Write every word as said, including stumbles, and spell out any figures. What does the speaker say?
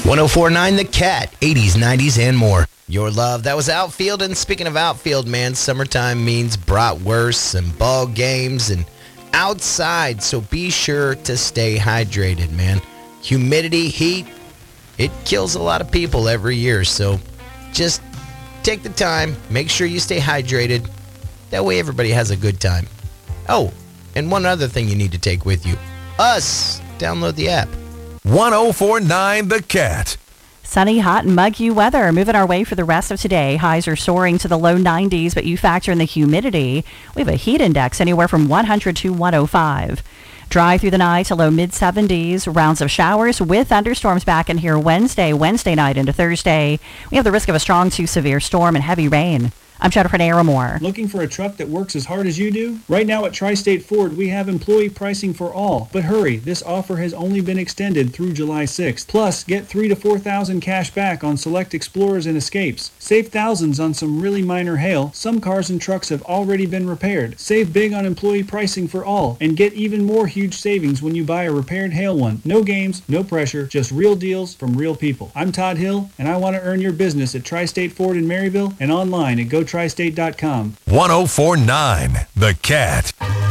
one oh four point nine The Cat, eighties, nineties, and more. Your love. That was Outfield. And speaking of outfield, man, summertime means bratwursts and ball games and outside. So be sure to stay hydrated, man. Humidity, heat, it kills a lot of people every year. So just take the time. Make sure you stay hydrated. That way everybody has a good time. Oh, and one other thing you need to take with you. Us. Download the app. one oh four point nine The Cat. Sunny, hot, and muggy weather. Moving our way for the rest of today. Highs are soaring to the low nineties, but you factor in the humidity. We have a heat index anywhere from one hundred to one oh five. Dry through the night to low mid-seventies. Rounds of showers with thunderstorms back in here Wednesday, Wednesday night into Thursday. We have the risk of a strong to severe storm and heavy rain. I'm Jennifer Naramore. Looking for a truck that works as hard as you do? Right now at Tri-State Ford, we have employee pricing for all. But hurry, this offer has only been extended through July sixth. Plus, get three to four thousand cash back on select Explorers and Escapes. Save thousands on some really minor hail. Some cars and trucks have already been repaired. Save big on employee pricing for all, and get even more huge savings when you buy a repaired hail one. No games, no pressure, just real deals from real people. I'm Todd Hill, and I want to earn your business at Tri-State Ford in Maryville and online at go tri state dot com. one oh four point nine The Cat.